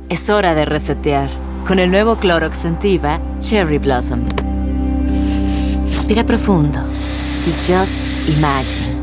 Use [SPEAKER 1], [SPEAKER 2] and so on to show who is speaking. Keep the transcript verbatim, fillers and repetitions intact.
[SPEAKER 1] Es hora de resetear. Con el nuevo Clorox Scentiva Cherry Blossom. Respira profundo y just imagine.